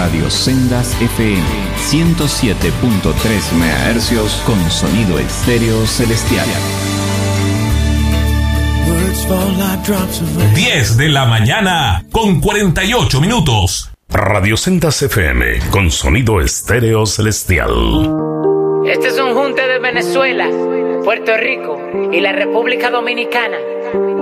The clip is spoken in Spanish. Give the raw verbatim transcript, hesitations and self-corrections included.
Radio Sendas F M ciento siete punto tres megahercios con sonido estéreo celestial. diez de la mañana con cuarenta y ocho minutos. Radio Sendas F M con sonido estéreo celestial. Este es un junte de Venezuela, Puerto Rico y la República Dominicana.